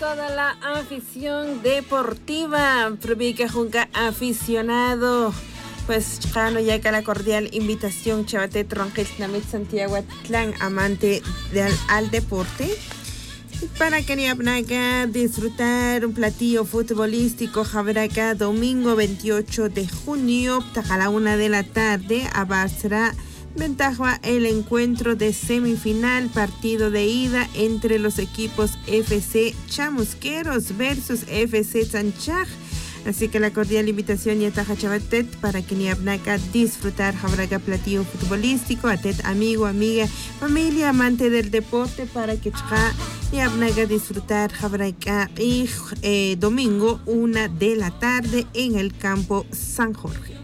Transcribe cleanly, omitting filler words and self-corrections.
Toda la afición deportiva, Provica Junca aficionado, pues Chano ya que la cordial invitación Chavate Tronquel Namit Santiago Atlán, amante al deporte, para que Niapnaga disfrutar un platillo futbolístico. Jabraca domingo 28 de junio a la 1 de la tarde avanzará ventaja el encuentro de semifinal, partido de ida entre los equipos FC Chamusqueros versus FC Sanchaj. Así que la cordial invitación y ataja Chavatet para que Niapnaca disfrutar Jabraga platillo futbolístico, atet amigo, amiga, familia, amante del deporte, para que Niapnaca disfrutar Jabraga y domingo 1 de la tarde en el campo San Jorge.